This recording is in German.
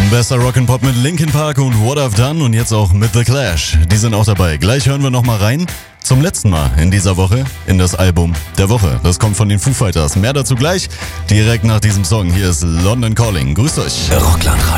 Bester Rock'n'Pop mit Linkin Park und What I've Done und jetzt auch mit The Clash. Die sind auch dabei. Gleich hören wir nochmal rein. Zum letzten Mal in dieser Woche in das Album der Woche. Das kommt von den Foo Fighters. Mehr dazu gleich, direkt nach diesem Song. Hier ist London Calling. Grüßt euch. Rockland Radio.